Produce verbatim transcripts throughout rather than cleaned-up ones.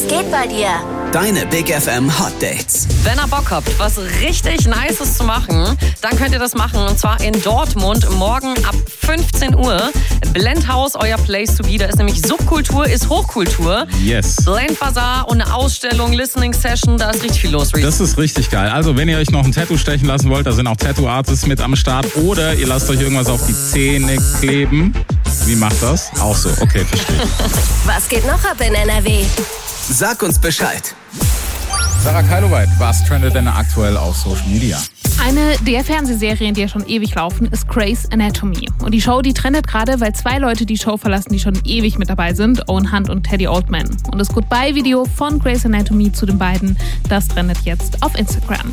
Was geht bei dir? Deine Big F M Hot Dates. Wenn ihr Bock habt, was richtig Nices zu machen, dann könnt ihr das machen. Und zwar in Dortmund morgen ab fünfzehn Uhr. Blendhaus, euer Place to be. Da ist nämlich Subkultur, ist Hochkultur. Yes. Blendbazaar und eine Ausstellung, Listening Session. Da ist richtig viel los, Reese. Das ist richtig geil. Also wenn ihr euch noch ein Tattoo stechen lassen wollt, da sind auch Tattoo-Artists mit am Start. Oder ihr lasst euch irgendwas auf die Zähne kleben. Wie macht das? Auch so. Okay, verstehe. Was geht noch ab in N R W? Sag uns Bescheid. Sarah Keiloweit, was trendet denn aktuell auf Social Media? Eine der Fernsehserien, die ja schon ewig laufen, ist Grey's Anatomy. Und die Show, die trendet gerade, weil zwei Leute die Show verlassen, die schon ewig mit dabei sind, Owen Hunt und Teddy Oldman. Und das Goodbye-Video von Grey's Anatomy zu den beiden, das trendet jetzt auf Instagram.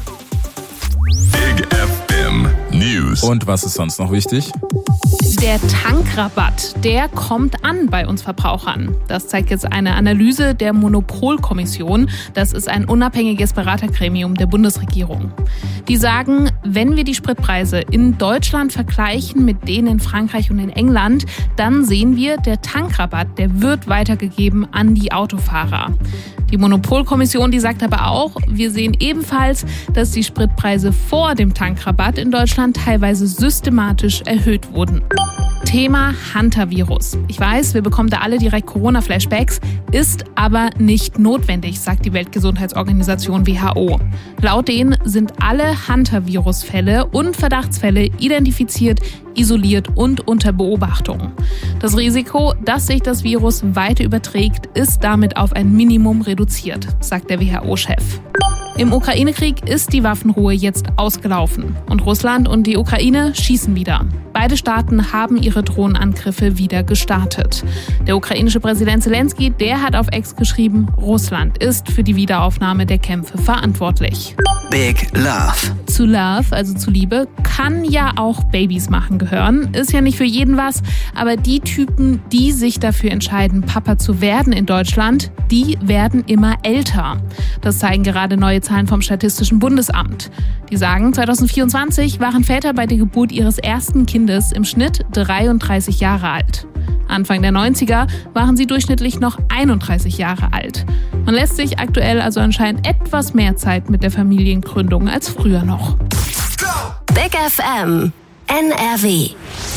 Big F M News. Und was ist sonst noch wichtig? Der Tankrabatt, der kommt an bei uns Verbrauchern. Das zeigt jetzt eine Analyse der Monopolkommission. Das ist ein unabhängiges Beratergremium der Bundesregierung. Die sagen, wenn wir die Spritpreise in Deutschland vergleichen mit denen in Frankreich und in England, dann sehen wir, der Tankrabatt, der wird weitergegeben an die Autofahrer. Die Monopolkommission, die sagt aber auch, wir sehen ebenfalls, dass die Spritpreise vor dem Tankrabatt in Deutschland teilweise systematisch erhöht wurden. Thema Hantavirus. Ich weiß, wir bekommen da alle direkt Corona-Flashbacks, ist aber nicht notwendig, sagt die Weltgesundheitsorganisation W H O. Laut denen sind alle Hantavirus-Fälle und Verdachtsfälle identifiziert, isoliert und unter Beobachtung. Das Risiko, dass sich das Virus weiter überträgt, ist damit auf ein Minimum reduziert, sagt der W H O-Chef. Im Ukraine-Krieg ist die Waffenruhe jetzt ausgelaufen und Russland und die Ukraine schießen wieder. Beide Staaten haben ihre Drohnenangriffe wieder gestartet. Der ukrainische Präsident Zelensky, der hat auf X geschrieben, Russland ist für die Wiederaufnahme der Kämpfe verantwortlich. Big Love. Zu Love, also zu Liebe, kann ja auch Babys machen gehören. Ist ja nicht für jeden was, aber die Typen, die sich dafür entscheiden, Papa zu werden in Deutschland, die werden immer älter. Das zeigen gerade neue Zahlen vom Statistischen Bundesamt. Die sagen, zwanzig vierundzwanzig waren Väter bei der Geburt ihres ersten Kindes im Schnitt dreiunddreißig Jahre alt. Anfang der neunziger waren sie durchschnittlich noch einunddreißig Jahre alt. Man lässt sich aktuell also anscheinend etwas mehr Zeit mit der Familiengründung als früher noch. Big F M N R W.